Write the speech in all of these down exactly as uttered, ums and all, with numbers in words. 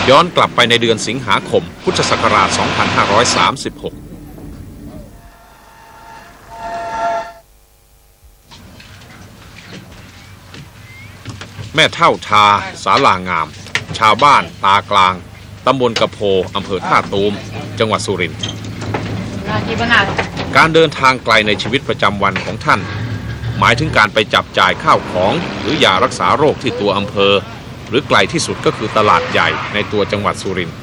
ย้อนกลับไปในเดือนสิงหาคมพุทธศักราชสองพันห้าร้อยสามสิบหกแม่เท่าทาสาลางามชาวบ้านตากลางตำบลกระโพอำเภอท่าตูมจังหวัดสุรินทร์การเดินทางไกลในชีวิตประจำวันของท่านหมายถึงการไปจับจ่ายข้าวของหรือยารักษาโรคที่ตัวอำเภอหรือไกลที่สุดก็คือตลาดใหญ่ในตัวจังหวัดสุรินทร์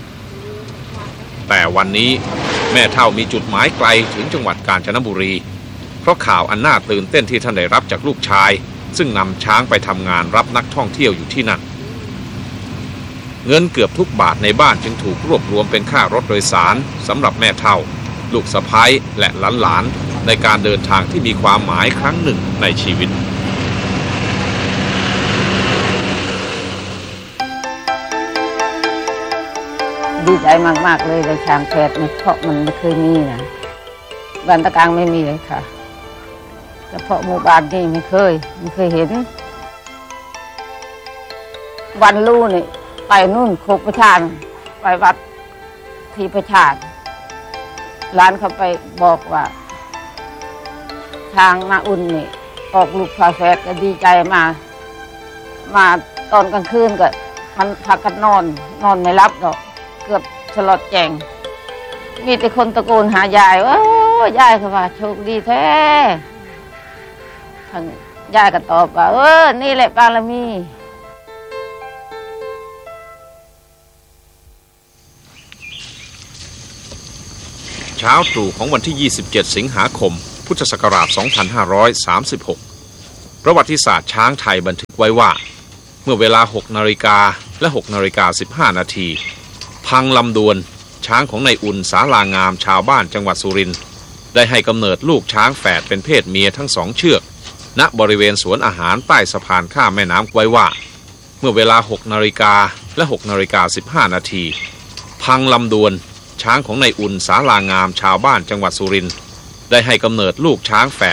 แต่วันนี้แม่เท่ามีจุดหมายไกลถึงจังหวัดกาญจนบุรีเพราะข่าวอันน่าตื่นเต้นที่ท่านได้รับจากลูกชายซึ่งนำช้างไปทำงานรับนักท่องเที่ยวอยู่ที่นั่นเงินเกือบทุกบาทในบ้านจึงถูกรวบรวมเป็นค่ารถโดยสารสำหรับแม่เฒ่าลูกสะใภ้และหลานๆในการเดินทางที่มีความหมายครั้งหนึ่งในชีวิตดีใจมากๆเลยในช้างแพทย์เพราะมันไม่เคยมีนะบ้านตะกลางไม่มีเลยค่ะเฉพาะหมู่บ้านนี่ไม่เคยไม่เคยเห็นวันลู่นี่ไปนู่นโคกประชานไปวัดที่ประชานร้านเขาไปบอกว่าทางมาอุ่นนี่ออกลูกฝาแฝดก็ดีใจมามาตอนกลางคืนก็มันพักกันนอนนอนไม่รับหรอกเกือบสลดแจงมีแต่คนตะโกนหายายว่ายายเขาว่าโชคดีแท้ทางยายก็ตอบว่าเออนี่แหละบารมีเช้าตรู่ของวันที่ยี่สิบเจ็ดสิงหาคมพุทธศักราชสองพันห้าร้อยสามสิบหกประวัติศาสตร์ช้างไทยบันทึกไว้ว่าเมื่อเวลาหกนาฬิกาและหกนาฬิกาสิบห้านาทีพังลำดวนช้างของนายอุ่นสาลางามชาวบ้านจังหวัดสุรินทร์ได้ให้กำเนิดลูกช้างแฝดเป็นเพศเมียทั้งสองเชือกณบริเวณสวนอาหารใต้สะพานข้ามแม่น้ำไว้ว่าเมื่อเวลาหกนาฬิกาและหกนาฬิกาสิบห้านาทีพังลำดวนช้างของนายอุ่นสาลางามชาวบ้านจังหวัดสุรินทร์ได้ให้กำเนิดลูกช้างแฝ